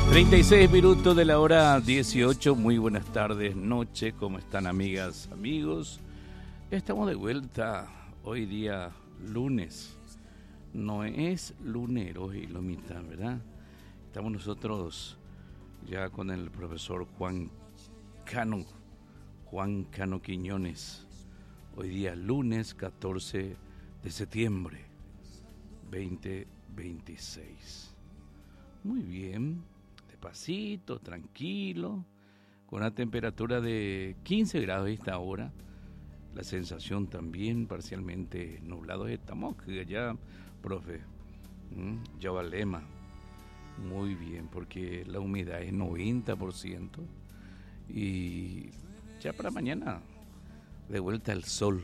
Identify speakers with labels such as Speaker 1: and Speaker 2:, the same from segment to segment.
Speaker 1: 36 minutos de la hora 18. Muy buenas tardes, noche. ¿Cómo están, amigas, amigos? Estamos de vuelta hoy día lunes. No es lunero y lo mitad, ¿verdad? Estamos nosotros ya con el profesor Juan Cano Quiñones. Hoy día lunes 14 de septiembre 2026. Muy bien, despacito, tranquilo, con una temperatura de 15 grados a esta hora. La sensación también parcialmente nublado. Estamos allá, profe, ya valema. Muy bien, porque la humedad es 90% y ya para mañana de vuelta al sol.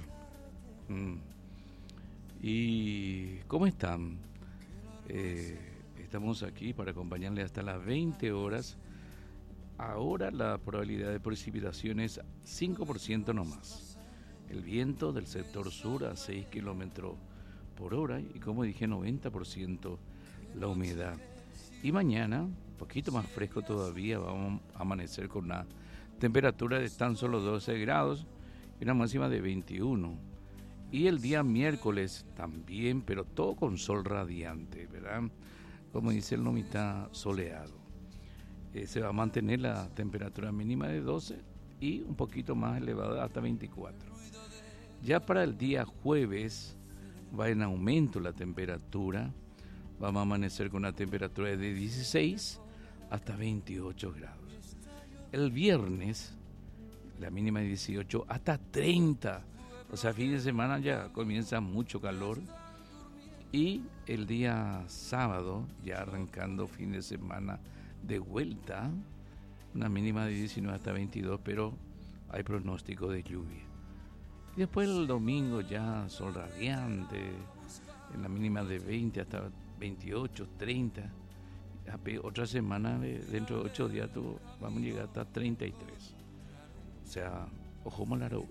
Speaker 1: ¿Y cómo están? Estamos aquí para acompañarle hasta las 20 horas. Ahora la probabilidad de precipitación es 5% nomás. El viento del sector sur a 6 kilómetros por hora y, como dije, 90% la humedad. Y mañana, un poquito más fresco todavía, vamos a amanecer con una temperatura de tan solo 12 grados y una máxima de 21. Y el día miércoles también, pero todo con sol radiante, ¿verdad? Como dice el nomita, soleado. Se va a mantener la temperatura mínima de 12 y un poquito más elevada hasta 24. Ya para el día jueves va en aumento la temperatura. Vamos a amanecer con una temperatura de 16 hasta 28 grados. El viernes, la mínima de 18 hasta 30. O sea, fin de semana ya comienza mucho calor. Y el día sábado, ya arrancando fin de semana de vuelta, una mínima de 19 hasta 22, pero hay pronóstico de lluvia. Y después el domingo ya sol radiante, en la mínima de 20 hasta 28, 30. Otra semana, dentro de 8 días, vamos a llegar hasta 33. O sea, ojo malaro.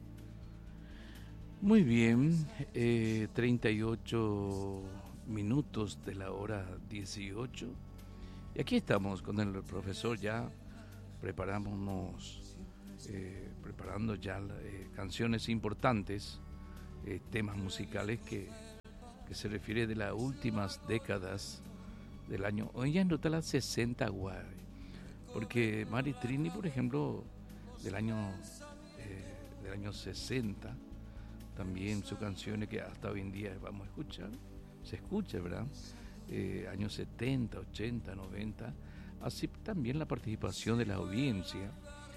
Speaker 1: Muy bien, 38 minutos de la hora 18. Y aquí estamos con el profesor ya, preparando ya canciones importantes, temas musicales que se refiere de las últimas décadas del año. Hoy ya nota las 60 guay, porque Mari Trini, por ejemplo, del año 60, también sus canciones que hasta hoy en día vamos a escuchar, se escucha, ¿verdad? Años 70, 80, 90, así también la participación de la audiencia,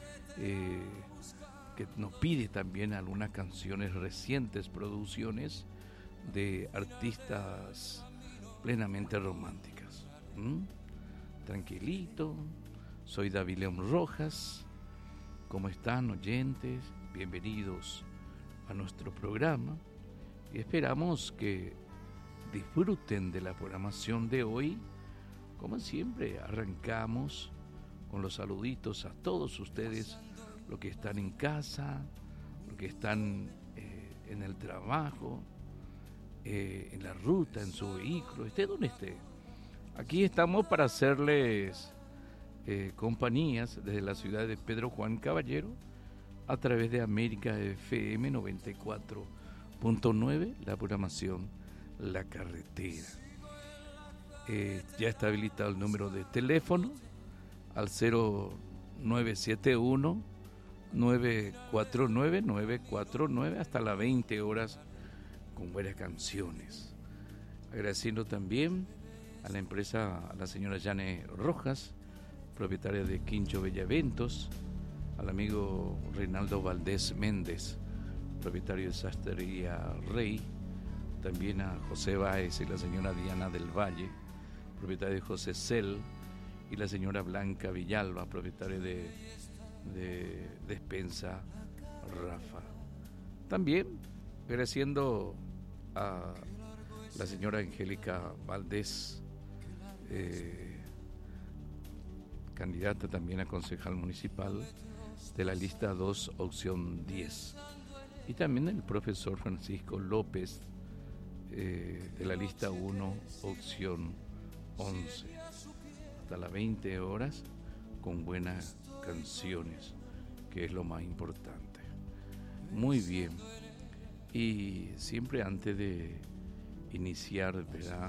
Speaker 1: que nos pide también algunas canciones recientes, producciones de artistas plenamente románticas. Tranquilito, soy David León Rojas. ¿Cómo están, oyentes? Bienvenidos a nuestro programa y esperamos que disfruten de la programación de hoy. Como siempre, arrancamos con los saluditos a todos ustedes, los que están en casa, los que están en el trabajo, en la ruta, en su vehículo, esté donde esté. Aquí estamos para hacerles compañías desde la ciudad de Pedro Juan Caballero a través de América FM 94.9, la programación La Carretera. Ya está habilitado el número de teléfono al 0971 949 949 hasta las 20 horas con buenas canciones. Agradeciendo también a la empresa, a la señora Yane Rojas, propietaria de Quincho Bella Eventos, al amigo Reinaldo Valdés Méndez, propietario de Sastrería Rey, también a José Báez y la señora Diana del Valle, propietaria de José Cel, y la señora Blanca Villalba, propietaria de Despensa Rafa. También agradeciendo a la señora Angélica Valdés, candidata también a concejal municipal de la lista 2, opción 10. Y también el profesor Francisco López, de la lista 1, opción 11. hasta las 20 horas con buenas canciones, que es lo más importante. Muy bien. Y siempre antes de iniciar, ¿verdad?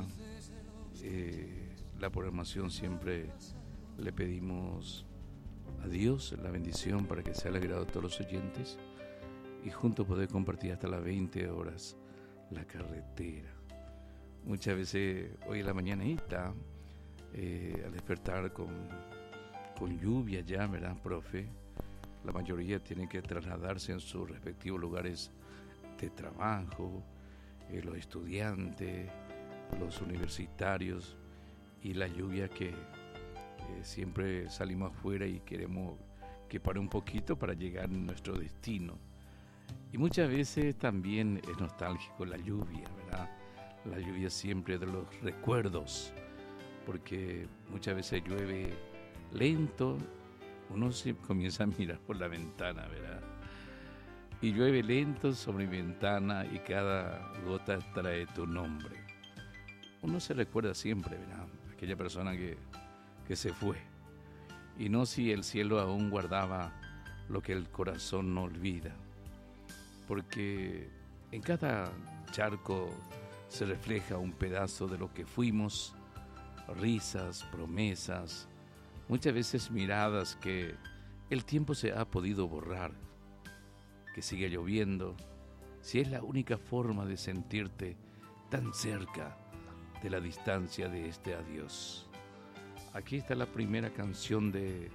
Speaker 1: La programación, siempre le pedimos a Dios la bendición para que sea el agrado de todos los oyentes y juntos poder compartir hasta las 20 horas la carretera. Muchas veces hoy en la mañanita, al despertar con lluvia ya, ¿verdad, profe? La mayoría tienen que trasladarse en sus respectivos lugares de trabajo, los estudiantes, los universitarios, y la lluvia que siempre salimos afuera y queremos que pare un poquito para llegar a nuestro destino. Y muchas veces también es nostálgico la lluvia, ¿verdad? La lluvia siempre de los recuerdos, porque muchas veces llueve lento, uno se comienza a mirar por la ventana, ¿verdad? Y llueve lento sobre mi ventana y cada gota trae tu nombre. Uno se recuerda siempre, ¿verdad? Aquella persona que se fue. Y no si el cielo aún guardaba lo que el corazón no olvida. Porque en cada charco se refleja un pedazo de lo que fuimos, risas, promesas, muchas veces miradas que el tiempo se ha podido borrar. Que siga lloviendo, si es la única forma de sentirte tan cerca de la distancia de este adiós. Aquí está la primera canción de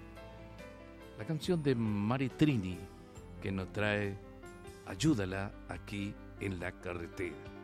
Speaker 1: Mari Trini, que nos trae Ayúdala aquí en la carretera.